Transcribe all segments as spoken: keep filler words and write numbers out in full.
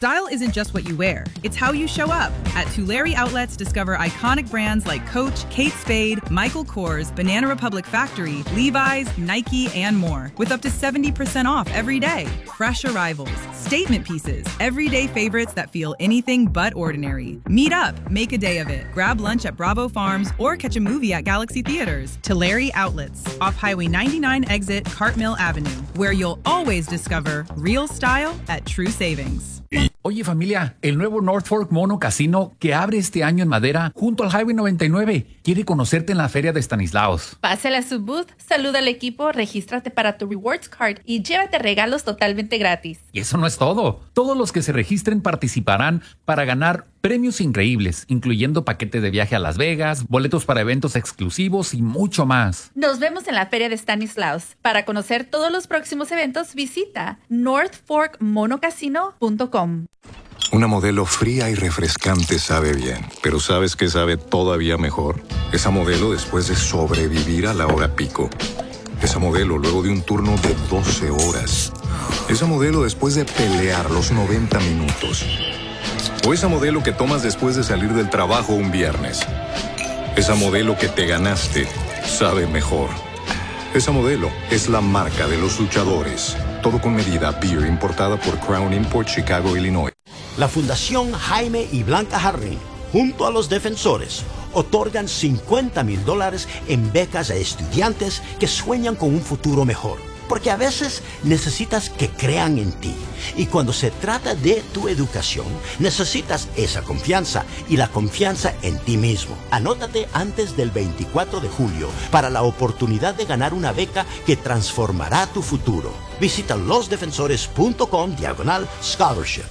Style isn't just what you wear, it's how you show up. At Tulare Outlets, discover iconic brands like Coach, Kate Spade, Michael Kors, Banana Republic Factory, Levi's, Nike, and more. With up to seventy percent off every day. Fresh arrivals, statement pieces, everyday favorites that feel anything but ordinary. Meet up, make a day of it. Grab lunch at Bravo Farms or catch a movie at Galaxy Theaters. Tulare Outlets, off Highway ninety-nine exit Cartmill Avenue, where you'll always discover real style at True Savings. Oye familia, el nuevo North Fork Mono Casino que abre este año en Madera junto al Highway noventa y nueve quiere conocerte en la feria de Stanislaus. Pásale a su booth, saluda al equipo, regístrate para tu Rewards Card y llévate regalos totalmente gratis. Y eso no es todo. Todos los que se registren participarán para ganar premios increíbles, incluyendo paquete de viaje a Las Vegas, boletos para eventos exclusivos y mucho más. Nos vemos en la feria de Stanislaus. Para conocer todos los próximos eventos, visita north fork mono casino punto com. Una modelo fría y refrescante sabe bien, pero ¿sabes qué sabe todavía mejor? Esa modelo después de sobrevivir a la hora pico. Esa modelo luego de un turno de doce horas. Esa modelo después de pelear los noventa minutos. O esa modelo que tomas después de salir del trabajo un viernes. Esa modelo que te ganaste sabe mejor. Esa modelo es la marca de los luchadores. Todo con medida. Beer importada por Crown Import, Chicago, Illinois. La Fundación Jaime y Blanca Jarrín, junto a los defensores, otorgan cincuenta mil dólares en becas a estudiantes que sueñan con un futuro mejor. Porque a veces necesitas que crean en ti. Y cuando se trata de tu educación, necesitas esa confianza y la confianza en ti mismo. Anótate antes del veinticuatro de julio para la oportunidad de ganar una beca que transformará tu futuro. Visita losdefensores.com diagonal scholarship.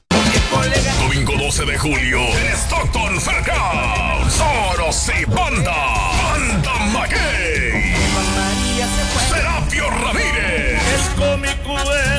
Domingo doce de julio en Stockton Fairgrounds. Soros y Banda. Banda McKay. Serapio Ramírez. Es cómico, eh.